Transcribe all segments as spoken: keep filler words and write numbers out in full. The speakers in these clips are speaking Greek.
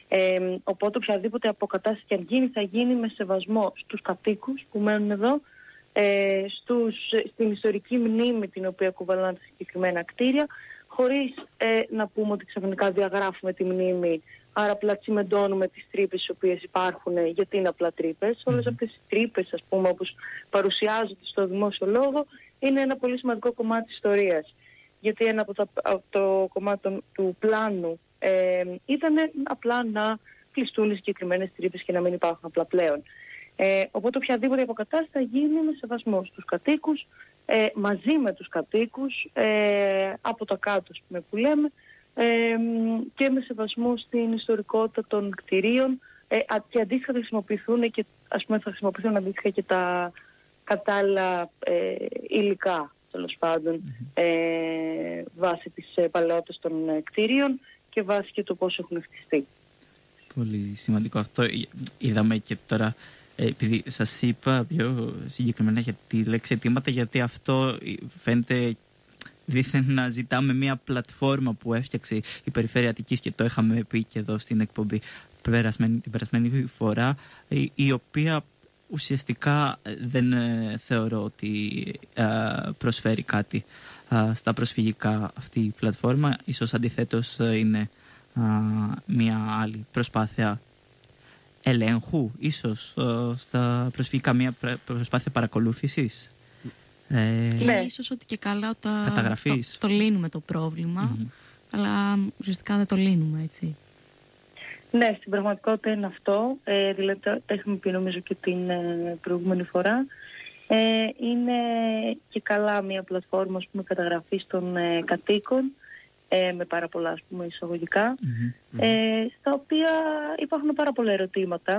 Ε, οπότε οποιαδήποτε αποκατάσταση και αν γίνει θα γίνει με σεβασμό στους κατοίκους που μένουν εδώ, ε, στους, στην ιστορική μνήμη την οποία κουβαλάνε τα συγκεκριμένα κτίρια, χωρίς ε, να πούμε ότι ξαφνικά διαγράφουμε τη μνήμη, άρα απλά τσιμεντώνουμε τις τρύπες οι οποίες υπάρχουν, γιατί είναι απλά τρύπες. Mm-hmm. Όλες αυτές οι τρύπες, ας πούμε, όπως παρουσιάζονται στο δημόσιο λόγο, είναι ένα πολύ σημαντικό κομμάτι της ιστορίας. Γιατί ένα από, τα, από το κομμάτι του πλάνου ε, ήταν απλά να κλειστούν οι συγκεκριμένες τρύπες και να μην υπάρχουν απλά πλέον. Ε, οπότε οποιαδήποτε αποκατάσταση θα γίνει με σεβασμό στους κατοίκους, ε, μαζί με τους κατοίκους, ε, από τα κάτω πούμε, που λέμε, ε, και με σεβασμό στην ιστορικότητα των κτηρίων, ε, και αντίστοιχα θα χρησιμοποιηθούν και, ας πούμε, θα χρησιμοποιηθούν αντίστοιχα και τα κατάλληλα ε, υλικά, τέλος πάντων, mm-hmm. ε, βάσει της ε, παλαιότητας των ε, κτηρίων και βάσει και το πώς έχουν χτιστεί. Πολύ σημαντικό αυτό. Είδαμε και τώρα, επειδή σας είπα πιο συγκεκριμένα για τη λέξη αιτήματα, γιατί αυτό φαίνεται δήθεν να ζητάμε μια πλατφόρμα που έφτιαξε η Περιφέρεια Αττικής, και το είχαμε πει και εδώ στην εκπομπή περασμένη, την περασμένη φορά, η, η οποία ουσιαστικά δεν ε, θεωρώ ότι ε, προσφέρει κάτι ε, στα προσφυγικά αυτή η πλατφόρμα. Ίσως αντιθέτως ε, είναι ε, μια άλλη προσπάθεια ελέγχου, ίσως ε, στα προσφυγικά, μια προσπάθεια παρακολούθησης. Ε, ναι. Ίσως ότι και καλά τα, το, το λύνουμε το πρόβλημα, mm-hmm. αλλά ουσιαστικά δεν το λύνουμε, έτσι. Ναι, στην πραγματικότητα είναι αυτό. Ε, δηλαδή, το έχουμε πει νομίζω και την ε, προηγούμενη φορά. Ε, είναι και καλά μια πλατφόρμα, ας πούμε, καταγραφής των ε, κατοίκων, ε, με πάρα πολλά, ας πούμε, εισαγωγικά, mm-hmm. ε, στα οποία υπάρχουν πάρα πολλά ερωτήματα.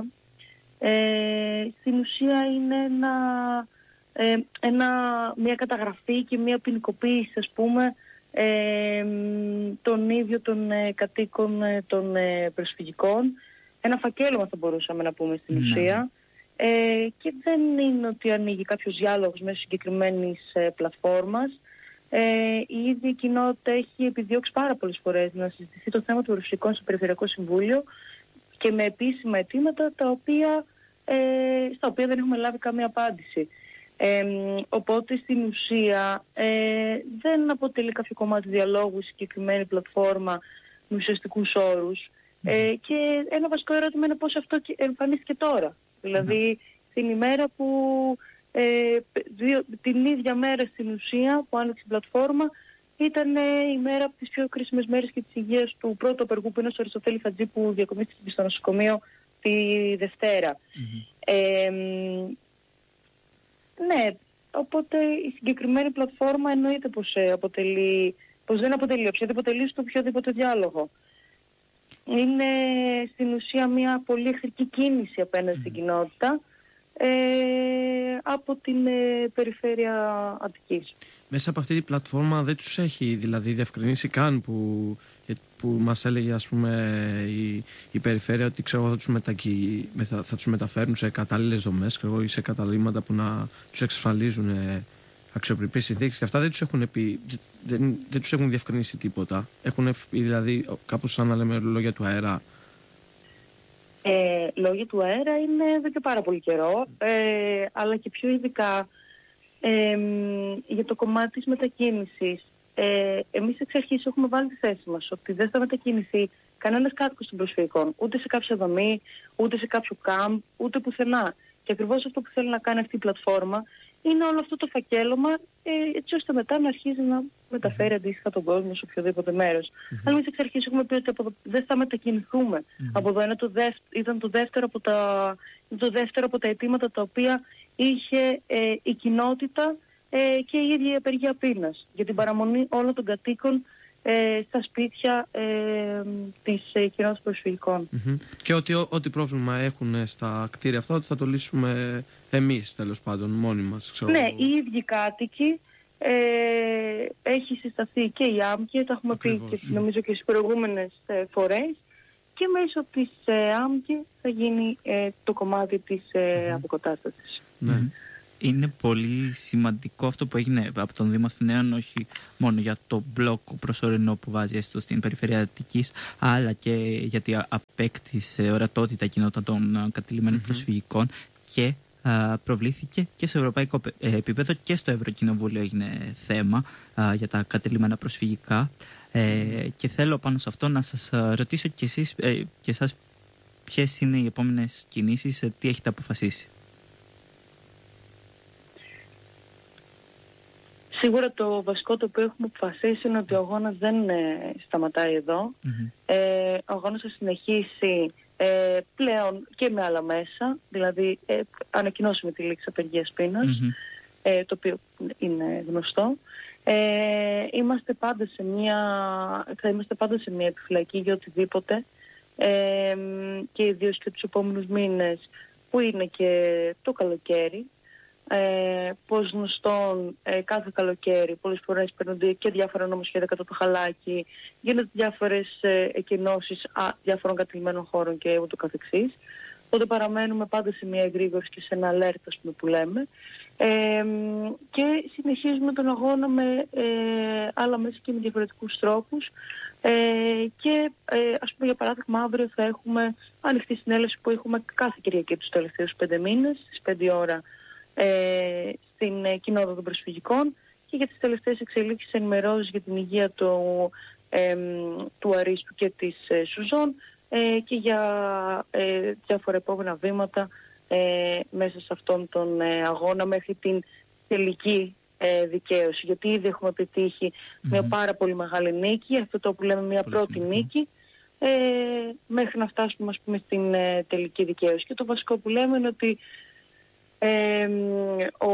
Ε, στην ουσία είναι ένα, ε, ένα, μια καταγραφή και μια ποινικοποίηση, ας πούμε, Ε, των ίδιων των ε, κατοίκων ε, των ε, προσφυγικών. Ένα φακέλωμα θα μπορούσαμε να πούμε στην ναι. ουσία, ε, και δεν είναι ότι ανοίγει κάποιος διάλογος μέσω συγκεκριμένης ε, πλατφόρμας. Ε, η ίδια η κοινότητα έχει επιδιώξει πάρα πολλές φορές να συζητηθεί το θέμα των προσφυγικών στο Περιφερειακό Συμβούλιο και με επίσημα αιτήματα τα οποία, ε, στα οποία δεν έχουμε λάβει καμία απάντηση. Ε, οπότε στην ουσία ε, δεν αποτελεί κάποιο κομμάτι διαλόγου η συγκεκριμένη πλατφόρμα με ουσιαστικούς όρους, ε, και ένα βασικό ερώτημα είναι πώς αυτό εμφανίστηκε τώρα. Δηλαδή την ημέρα που ε, δύο, την ίδια μέρα στην ουσία που άνοιξε η πλατφόρμα ήταν ε, η μέρα από τις πιο κρίσιμες μέρες και της υγείας του πρώτου απεργού, που είναι στο Αριστοτέλη Χατζή, που διακομίστηκε στο νοσοκομείο τη Δευτέρα. Mm-hmm. ε, Ναι, οπότε η συγκεκριμένη πλατφόρμα εννοείται πως, ε, αποτελεί, πως δεν αποτελεί οποιαδήποτε λύση στο οποιοδήποτε διάλογο. Είναι στην ουσία μια πολύ εχθρική κίνηση απέναντι mm. στην κοινότητα ε, από την ε, Περιφέρεια Αττικής. Μέσα από αυτή την πλατφόρμα δεν τους έχει δηλαδή διευκρινίσει καν που, που μας έλεγε, ας πούμε, η, η Περιφέρεια ότι, ξέρω, θα τους, μετακι, θα, θα τους μεταφέρουν σε κατάλληλες δομές, ξέρω, ή σε καταλήμματα που να τους εξασφαλίζουν ε, αξιοπρεπείς συνθήκες, και αυτά δεν τους έχουν πει, δεν, δεν τους έχουν διευκρινίσει τίποτα. Έχουν πει δηλαδή κάπως σαν να λέμε λόγια του αέρα. Ε, λόγια του αέρα είναι εδώ και πάρα πολύ καιρό, ε, αλλά και πιο ειδικά ε, για το κομμάτι της μετακίνησης. Ε, εμείς εξ αρχής έχουμε βάλει τη θέση μας ότι δεν θα μετακινηθεί κανένας κάτοικος των προσφυγικών, ούτε σε κάποια δομή, ούτε σε κάποιο κάμπ, ούτε πουθενά. Και ακριβώς αυτό που θέλει να κάνει αυτή η πλατφόρμα είναι όλο αυτό το φακέλωμα, ε, έτσι ώστε μετά να αρχίζει να μεταφέρει αντίστοιχα τον κόσμο σε οποιοδήποτε μέρος. Mm-hmm. Αλλά εμείς εξ αρχής έχουμε πει ότι από, δεν θα μετακινηθούμε. Mm-hmm. Από εδώ είναι το δεύτερο, ήταν το δεύτερο από τα, το δεύτερο από τα αιτήματα τα οποία είχε ε, η κοινότητα ε, και η ίδια η απεργία πείνας για την παραμονή όλων των κατοίκων ε, στα σπίτια ε, της ε, κοινότητας προσφυγικών. Mm-hmm. Και ότι ό,τι πρόβλημα έχουν στα κτίρια αυτά, ότι θα το λύσουμε εμείς, τέλος πάντων, μόνοι μας. Ξέρω. Ναι, οι ίδιοι κάτοικοι, ε, έχει συσταθεί και η ΆΜΚΕ, το έχουμε Ακριβώς. πει και, νομίζω και στις προηγούμενες ε, φορές, και μέσω της ε, ΆΜΚΕ θα γίνει ε, το κομμάτι της ε, mm-hmm. αποκατάστασης. Ναι. Mm-hmm. είναι πολύ σημαντικό αυτό που έγινε από τον Δήμο Αθηναίων, όχι μόνο για το μπλοκ προσωρινό που βάζει έστω στην περιφέρεια Αττικής, αλλά και γιατί απέκτησε ορατότητα η κοινότητα των κατηλημένων mm-hmm. προσφυγικών και α, προβλήθηκε και σε ευρωπαϊκό επίπεδο και στο Ευρωκοινοβούλιο έγινε θέμα α, για τα κατηλημένα προσφυγικά. Ε, και θέλω πάνω σε αυτό να σας ρωτήσω και εσείς ε, και εσάς ποιες είναι οι επόμενες κινήσεις, ε, τι έχετε αποφασίσει. Σίγουρα το βασικό το οποίο έχουμε αποφασίσει είναι ότι ο αγώνας δεν ε, σταματάει εδώ. Mm-hmm. Ε, ο αγώνας θα συνεχίσει ε, πλέον και με άλλα μέσα, δηλαδή ε, ανακοινώσουμε τη λήξη απεργίας πείνας, mm-hmm. ε, το οποίο είναι γνωστό. Ε, είμαστε πάντα σε μια, θα είμαστε πάντα σε μια επιφυλακή για οτιδήποτε ε, και ιδίως και τους επόμενους μήνες που είναι και το καλοκαίρι. Ε, πως γνωστόν ε, κάθε καλοκαίρι πολλές φορές παίρνονται και διάφορα νομοσχέδια κατά το χαλάκι, γίνονται διάφορες ε, εκκοινώσεις α, διάφορων κατηλημένων χώρων και ούτω καθεξής. Οπότε παραμένουμε πάντα σε μια εγρήγορση και σε ένα alert, ας πούμε, που λέμε. Ε, και συνεχίζουμε τον αγώνα με ε, άλλα μέσα και με διαφορετικούς τρόπους. Ε, και ε, ας πούμε, για παράδειγμα, αύριο θα έχουμε ανοιχτή συνέλευση που έχουμε κάθε Κυριακή τους τελευταίους πέντε μήνες, στις πέντε ώρα, ε, στην ε, κοινότητα των προσφυγικών, και για τις τελευταίες εξελίξεις ενημερώσεις για την υγεία του, ε, του Αρίστου και της ε, Σουζών ε, και για ε, διάφορα επόμενα βήματα ε, μέσα σε αυτόν τον ε, αγώνα μέχρι την τελική ε, δικαίωση. Γιατί ήδη έχουμε πετύχει mm-hmm. μια πάρα πολύ μεγάλη νίκη, αυτό το που λέμε μια πολύ πρώτη σημαντικό. νίκη, ε, μέχρι να φτάσουμε, ας πούμε, στην ε, τελική δικαίωση. Και το βασικό που λέμε είναι ότι ε, ο,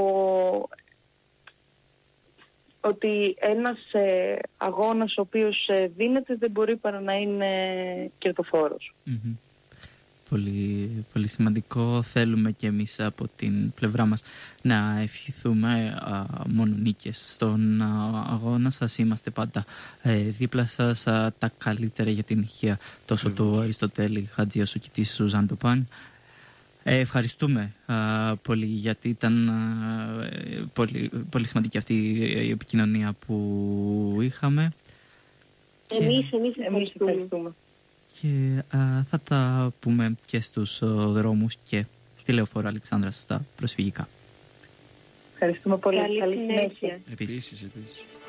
ότι ένας ε, αγώνας ο οποίος ε, δίνεται δεν μπορεί παρά να είναι κερδοφόρος. Mm-hmm. Πολύ, πολύ σημαντικό. Θέλουμε και εμείς από την πλευρά μας να ευχηθούμε α, μόνο νίκες στον α, αγώνα σας. Είμαστε πάντα ε, δίπλα σας, α, τα καλύτερα για την υγεία τόσο mm. του Αριστοτέλη Χατζή όσο και της Σουζάν Ντοπάν. Ε, ευχαριστούμε α, πολύ, γιατί ήταν α, πολύ, πολύ σημαντική αυτή η επικοινωνία που είχαμε. Εμείς, και... εμείς, εμείς ευχαριστούμε. Και α, θα τα πούμε και στους ο, δρόμους και στη Λεωφόρο Αλεξάνδρας στα προσφυγικά. Ευχαριστούμε πολύ. Καλή συνέχεια. Επίσης, επίσης.